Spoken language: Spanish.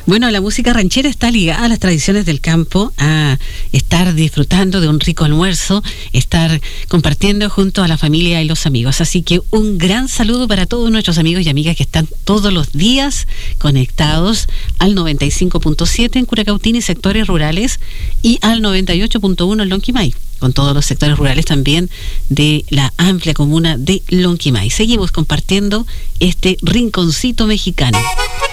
Bueno, la música ranchera está ligada a las tradiciones del campo, a estar disfrutando de un rico almuerzo, estar compartiendo junto a la familia y los amigos. Así que un gran saludo para todos nuestros amigos y amigas que están todos los días conectados al 95.7 en Curacautín y sectores rurales y al 98.1 en Lonquimay, con todos los sectores rurales también de la amplia comuna de Lonquimay. Seguimos compartiendo este rinconcito mexicano.